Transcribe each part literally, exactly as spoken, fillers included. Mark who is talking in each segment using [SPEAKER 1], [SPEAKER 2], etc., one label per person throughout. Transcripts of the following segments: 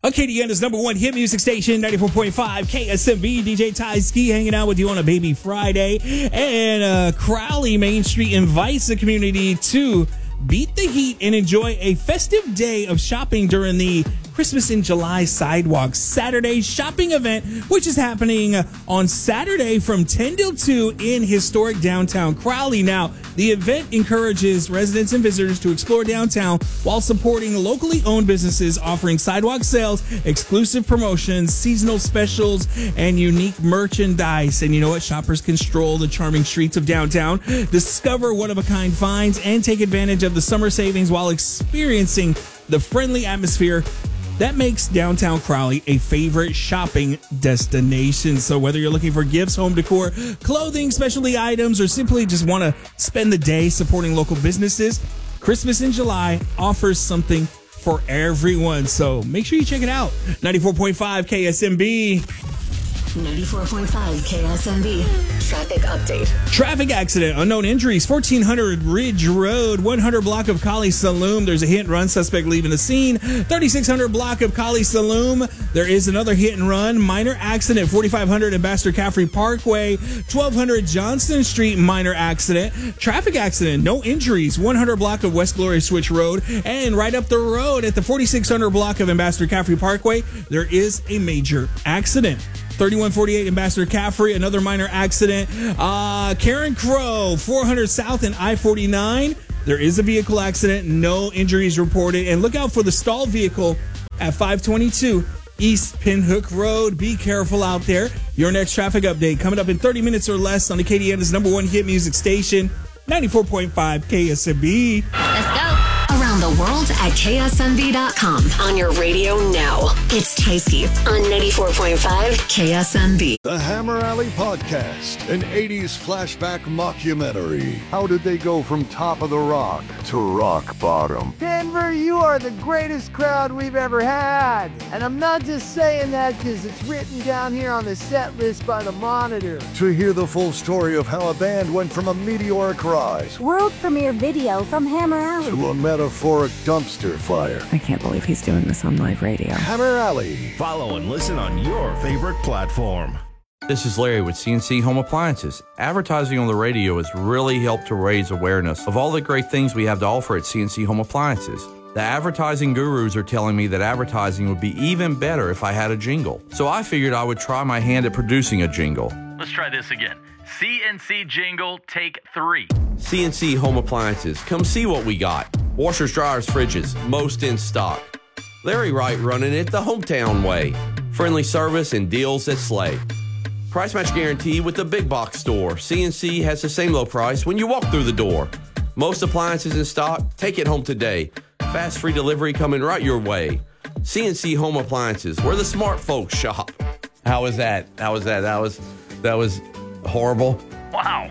[SPEAKER 1] Acadiana's number one hit music station, ninety-four point five K S M B. D J Ty Ski hanging out with you on a Baby Friday. And uh, Crowley Main Street invites the community to beat the heat and enjoy a festive day of shopping during the Christmas in July Sidewalk Saturday shopping event, which is happening on Saturday from ten till two in historic downtown Crowley. Now, the event encourages residents and visitors to explore downtown while supporting locally owned businesses offering sidewalk sales, exclusive promotions, seasonal specials, and unique merchandise. And you know what? Shoppers can stroll the charming streets of downtown, discover one-of-a-kind finds, and take advantage of the summer savings while experiencing the friendly atmosphere that makes downtown Crowley a favorite shopping destination. So whether you're looking for gifts, home decor, clothing, specialty items, or simply just want to spend the day supporting local businesses, Christmas in July offers something for everyone. So make sure you check it out. ninety-four point five K S M B.
[SPEAKER 2] ninety-four point five K S M B. Traffic update.
[SPEAKER 1] Traffic accident, unknown injuries, fourteen hundred Ridge Road, one hundred block of Collie Saloon. There's a hit and run, suspect leaving the scene. thirty-six hundred block of Collie Saloon. There is another hit and run, minor accident, forty-five hundred Ambassador Caffrey Parkway, twelve hundred Johnston Street, minor accident. Traffic accident, no injuries, one hundred block of West Gloria Switch Road. And right up the road at the forty-six hundred block of Ambassador Caffrey Parkway, there is a major accident. thirty-one forty-eight Ambassador Caffrey, another minor accident. Uh, Karen Crow, four hundred South and I forty-nine. There is a vehicle accident, no injuries reported. And look out for the stalled vehicle at five twenty-two East Pinhook Road. Be careful out there. Your next traffic update coming up in thirty minutes or less on Acadiana's number one hit music station, ninety-four point five K S M B.
[SPEAKER 2] Let's go. Around the world at K S M B dot com. On your radio now. It's Tyski on ninety-four point five K S M B.
[SPEAKER 3] The Hammer Alley Podcast, an eighties flashback mockumentary. How did they go from top of the rock to rock bottom?
[SPEAKER 4] Denver, you are the greatest crowd we've ever had. And I'm not just saying that because it's written down here on the set list by the Monitor.
[SPEAKER 3] To hear the full story of how a band went from a meteoric rise
[SPEAKER 5] world premiere video from Hammer Alley
[SPEAKER 3] to a metaphoric dumpster fire.
[SPEAKER 6] I can't believe he's doing this on live radio.
[SPEAKER 3] Hammer Alley.
[SPEAKER 7] Follow and listen on your favorite platform.
[SPEAKER 8] This is Larry with C N C Home Appliances. Advertising on the radio has really helped to raise awareness of all the great things we have to offer at C N C Home Appliances. The advertising gurus are telling me that advertising would be even better if I had a jingle. So I figured I would try my hand at producing a jingle.
[SPEAKER 9] Let's try this again. C N C jingle, take three.
[SPEAKER 8] C N C Home Appliances. Come see what we got. Washers, dryers, fridges, most in stock. Larry Wright running it the hometown way. Friendly service and deals that slay. Price match guarantee with the big box store. C N C has the same low price when you walk through the door. Most appliances in stock. Take it home today. Fast free delivery coming right your way. C N C Home Appliances, where the smart folks shop. How was that? How was that? That was that was horrible.
[SPEAKER 9] Wow.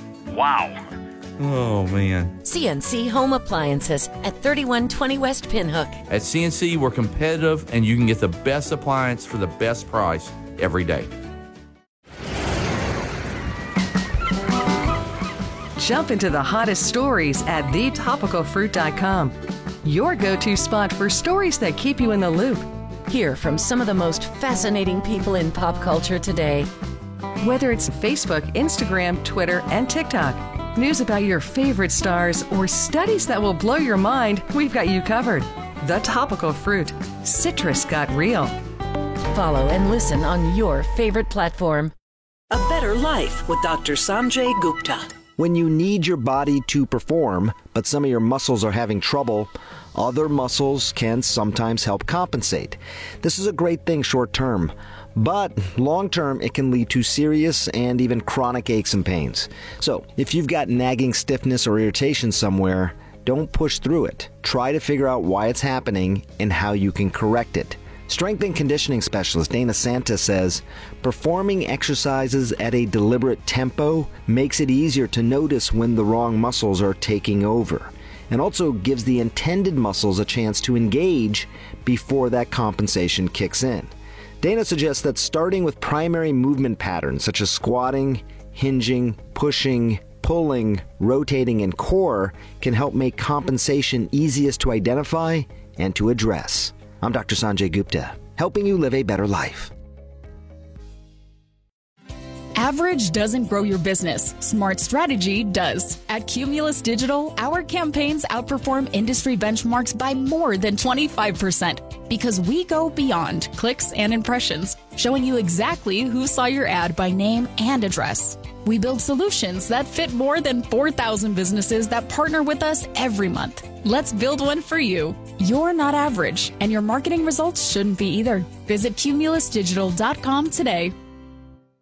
[SPEAKER 9] Wow.
[SPEAKER 8] Oh, man.
[SPEAKER 2] C N C Home Appliances at thirty-one twenty West Pinhook.
[SPEAKER 8] At C N C, we're competitive, and you can get the best appliance for the best price every day.
[SPEAKER 6] Jump into the hottest stories at the topical fruit dot com. Your go-to spot for stories that keep you in the loop.
[SPEAKER 2] Hear from some of the most fascinating people in pop culture today.
[SPEAKER 6] Whether it's Facebook, Instagram, Twitter, and TikTok, news about your favorite stars, or studies that will blow your mind, we've got you covered. The Topical Fruit. Citrus got real.
[SPEAKER 2] Follow and listen on your favorite platform.
[SPEAKER 10] A Better Life with Doctor Sanjay Gupta.
[SPEAKER 11] When you need your body to perform, but some of your muscles are having trouble, other muscles can sometimes help compensate. This is a great thing short term, but long term it can lead to serious and even chronic aches and pains. So if you've got nagging stiffness or irritation somewhere, don't push through it. Try to figure out why it's happening and how you can correct it. Strength and conditioning specialist Dana Santa says, performing exercises at a deliberate tempo makes it easier to notice when the wrong muscles are taking over, and also gives the intended muscles a chance to engage before that compensation kicks in. Dana suggests that starting with primary movement patterns such as squatting, hinging, pushing, pulling, rotating, and core can help make compensation easiest to identify and to address. I'm Doctor Sanjay Gupta. helping you live a better life.
[SPEAKER 12] Average doesn't grow your business. Smart strategy does. At Cumulus Digital, our campaigns outperform industry benchmarks by more than twenty-five percent because we go beyond clicks and impressions, showing you exactly who saw your ad by name and address. We build solutions that fit more than four thousand businesses that partner with us every month. Let's build one for you. You're not average, and your marketing results shouldn't be either. Visit cumulus digital dot com today.